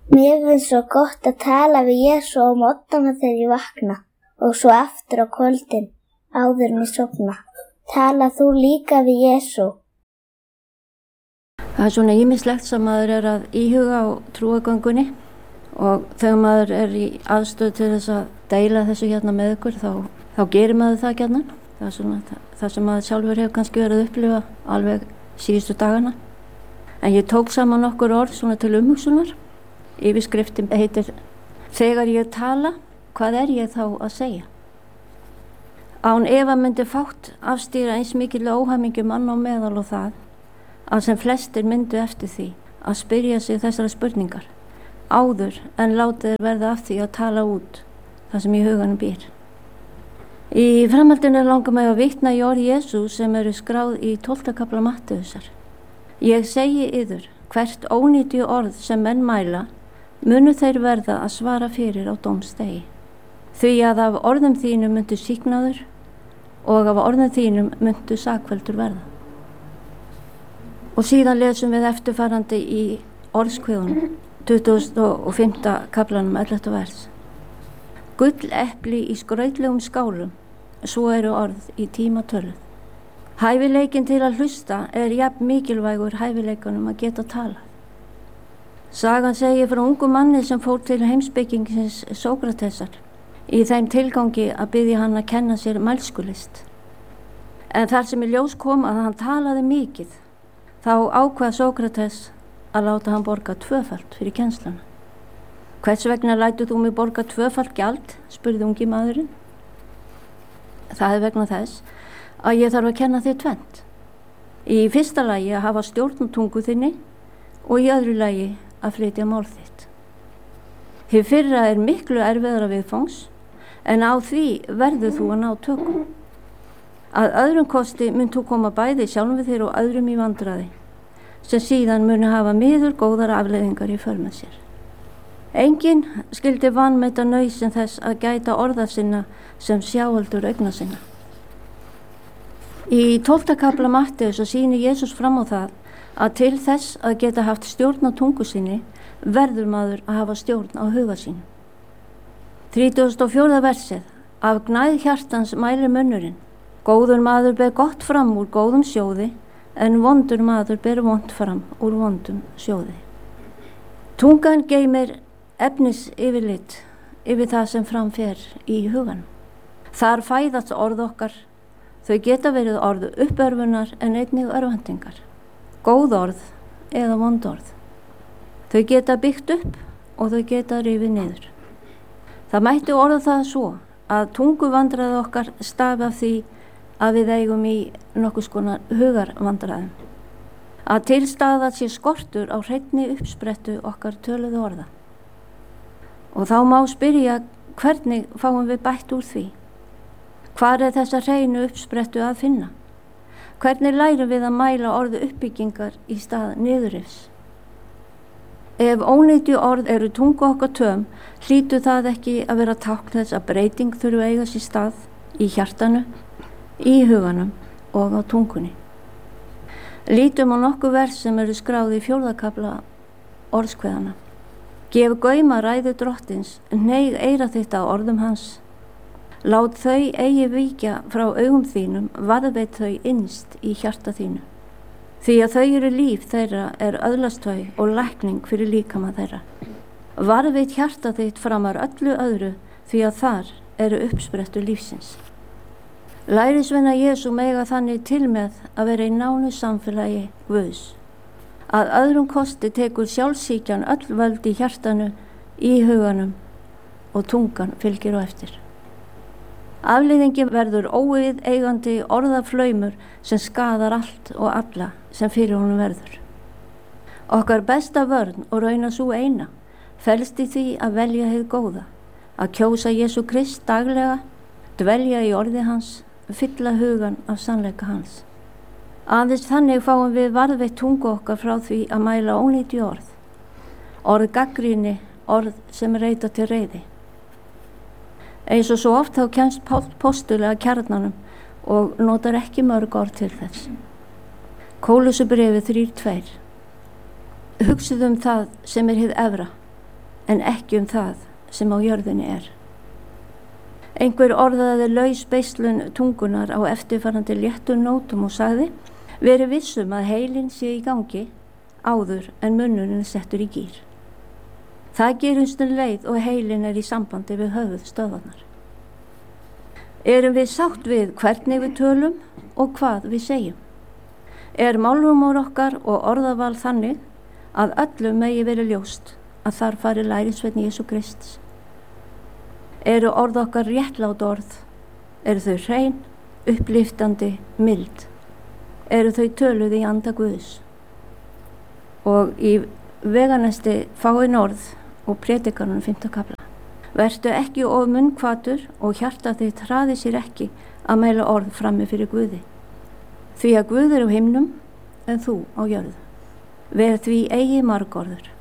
Mér finnst svo gott að tala við Jesú á morgnana þegar ég vakna og svo aftur á kvöldin áður en ég sofna. Tala þú líka við Jesú? Það svona ýmislegt sem maður að íhuga á trúargöngunni og þegar maður í aðstöðu til þess að deila þessu hérna með ykkur þá gerir maður það gjarnan. Það svona það sem maður sjálfur hefur kannski verið að upplifa alveg síðustu dagana. En ég tók saman nokkur orð svona til umhugsunar. Yfirskriftin heitir Þegar ég tala, hvað ég þá að segja? Án efa myndi fátt afstýra eins mikil óhamingju mann á meðal og það að sem flestir myndu eftir því að spyrja sig þessara spurningar áður en látið verða af því að tala út það sem í huganum býr. Í framhaldinu langar mig að vitna í orð Jesú sem eru skráð í 12. kafla Mattheusar. Ég segi yður, hvert ónýtju orð sem menn mæla, munu þeir verða að svara fyrir á dómsdegi. Því að af orðum þínum myndu sýknaður og af orðum þínum myndu sakfelldur verða. Og síðan lesum við eftirfarandi í orðskviðunum, 25. kaflanum 11. vers. Gullepli í skrautlegum skálum, svo eru orð í tíma töluð. Hæfileikinn til að hlusta jafn mikilvægur hæfileikunum að geta talað. Sagan segir frá ungum manni sem fór til heimspekingsins Sókratesar í þeim tilgangi að biðja hann að kenna sér mælskulist. En þar sem í ljós kom að hann talaði mikið, þá ákvað Sókrates að láta hann borga 2-falt fyrir kennsluna. Hvers vegna lætur þú mig borga 2-falt gjald, spurði ungi maðurinn. Það vegna þess að ég þarf að kenna þér tvennt. Í fyrsta lagi að hafa stjórn á tungu þinni og í öðru lagi að flytja mál þitt. Hið fyrra miklu erfiðara viðfangs en á því verður þú að ná tökum. Að öðrum kosti mun þú koma bæði sjálfum þér og öðrum í vandræði sem síðan muni hafa miður góðar afleiðingar í för með sér. Enginn skyldi vanmeta nauðsyn þess að gæta orða sinna sem sjáaldur augna sinna. Í 12. kafla Mattheus sýnir Jesús fram á það að til þess að geta haft stjórn á tungu sinni verður maður að hafa stjórn á huga sín. 34. versið. Af gnægð hjartans mælir munnurinn. Góður maður ber gott fram úr góðum sjóði en vondur maður ber vont fram úr vondum sjóði. Tungan geymir efnis yfirlit yfir það sem framfer í hugan. Þar fæðast orð okkar. Þau geta verið orð uppörfunar en einnig örvæntingar. Góð orð eða vond orð. Þau geta byggt upp og þau geta rifið niður. Það mætti orða það svo að tunguvandræði okkar stafi af því að við eigum í nokkurs konar hugarvandræðum. Að tilstaða sé skortur á hreinni uppsprettu okkar töluðu orða. Og þá má spyrja hvernig fáum við bætt úr því? Hvar þessa hreinu uppsprettu að finna? Hvernig lærum við að mæla orðu uppbyggingar í stað niðurrifs? Ef ónýtju orð eru tungu okkar töm, hlýtur það ekki að vera tákn þess að breyting þurfi að eiga sér stað í hjartanu, í huganum og á tungunni. Lítum á nokkuð vers sem eru skráð í 4. kafla orðskveðana. Gef gauma ræðu drottins, hneig eyra þitt á orðum hans. Lát þau eigi víkja frá augum þínum, varðveit þau innst í hjarta þínu. Því að þau eru líf þeirra öðlast þau og lækning fyrir líkama þeirra. Varðveit hjarta þitt framar öllu öðru því að þar eru uppsprettu lífsins. Lærisveina Jesú mega þannig til með að vera í nánu samfélagi Guðs. Að öðrum kosti tekur sjálfsíkjan öll völd í hjartanu, í huganum og tungan fylgir á eftir. Afleiðingin verður óviðeigandi orðaflaumur sem skaðar allt og alla sem fyrir honum verður. Okkar besta vörn og rauna sú eina felst í því að velja hið góða, að kjósa Jesú Krist daglega, dvelja í orði hans, fylla hugan af sannleika hans. Aðeins þannig fáum við varðveitt tungu okkar frá því að mæla ónýtju orð. Orð gagnrýni, orð sem reita til reiði. Eins og svo oft þá kemst Páll postuli að kjarnanum og notar ekki mörg orð til þess. Kólusubréfið 3:2. Hugsið það sem hið efra, en ekki það sem á jörðinni Einhver orðaði laus beislun tungunar á eftirfarandi léttum nótum og sagði: Verið vissum að heilinn sé í gangi áður en munnurinn settur í gír. Það gerist leið og heilinn í sambandi við höfuðstöðvarnar. Erum við sátt við hvernig við tölum og hvað við segjum? Málrúmur okkar og orðaval þannig að öllum megi verið ljóst að þar fari lærisveinn Jesú Krists? Eru orð okkar réttlát orð? Eru þau hrein, uppliftandi, mild? Eru þau töluð í anda Guðs? Og í veganesti fáin orð og predikarunum 5. kafla. Vertu ekki of munnkvatur og hjarta þitt hraði sér ekki að mæla orð frammi fyrir Guði. Því að Guð á himnum en þú á jörðu. Ver því eigi margorður.